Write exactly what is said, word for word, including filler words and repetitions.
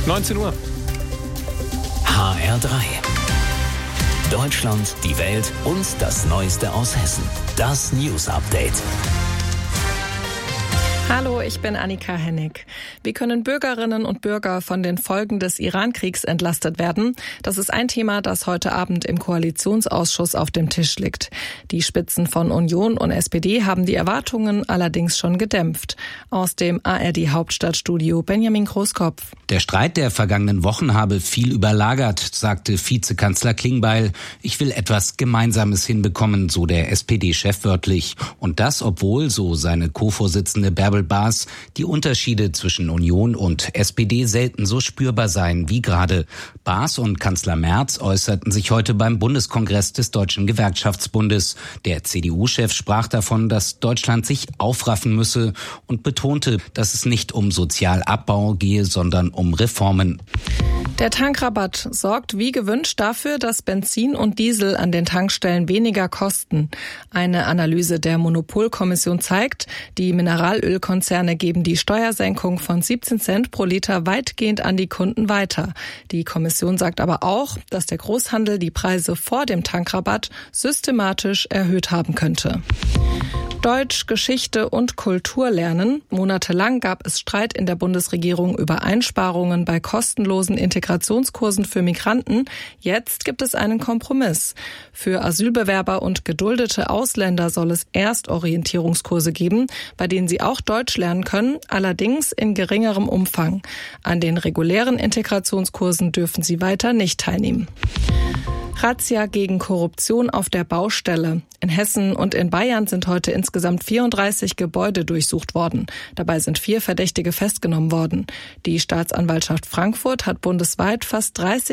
neunzehn Uhr. H R drei. Deutschland, die Welt und das Neueste aus Hessen. Das News Update. Hallo, ich bin Annika Hennig. Wie können Bürgerinnen und Bürger von den Folgen des Iran-Kriegs entlastet werden? Das ist ein Thema, das heute Abend im Koalitionsausschuss auf dem Tisch liegt. Die Spitzen von Union und S P D haben die Erwartungen allerdings schon gedämpft. Aus dem A R D-Hauptstadtstudio Benjamin Großkopf. Der Streit der vergangenen Wochen habe viel überlagert, sagte Vizekanzler Klingbeil. Ich will etwas Gemeinsames hinbekommen, so der S P D-Chef wörtlich. Und das, obwohl, so seine Co-Vorsitzende Bärbel Baas, die Unterschiede zwischen Union und S P D selten so spürbar seien wie gerade. Baas und Kanzler Merz äußerten sich heute beim Bundeskongress des Deutschen Gewerkschaftsbundes. Der C D U-Chef sprach davon, dass Deutschland sich aufraffen müsse und betonte, dass es nicht um Sozialabbau gehe, sondern um Reformen. Der Tankrabatt sorgt wie gewünscht dafür, dass Benzin und Diesel an den Tankstellen weniger kosten. Eine Analyse der Monopolkommission zeigt, die Mineralölkonzerne geben die Steuersenkung von siebzehn Cent pro Liter weitgehend an die Kunden weiter. Die Kommission sagt aber auch, dass der Großhandel die Preise vor dem Tankrabatt systematisch erhöht haben könnte. Deutsch, Geschichte und Kultur lernen. Monatelang gab es Streit in der Bundesregierung über Einsparungen bei kostenlosen Integrationskursen für Migranten. Jetzt gibt es einen Kompromiss. Für Asylbewerber und geduldete Ausländer soll es Erstorientierungskurse geben, bei denen sie auch Deutsch lernen können, allerdings in geringerem Umfang. An den regulären Integrationskursen dürfen sie weiter nicht teilnehmen. Razzia gegen Korruption auf der Baustelle. In Hessen und in Bayern sind heute insgesamt vierunddreißig Gebäude durchsucht worden. Dabei sind vier Verdächtige festgenommen worden. Die Staatsanwaltschaft Frankfurt hat bundesweit fast dreißig